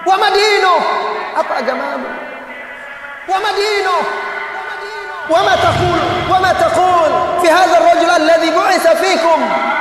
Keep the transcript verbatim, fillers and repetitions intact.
Wa madinuh, apa agamamu? Wa madinuh, wa ma taqul, wa ma taqul fi hadha ar-rajul alladhi bu'itha fikum.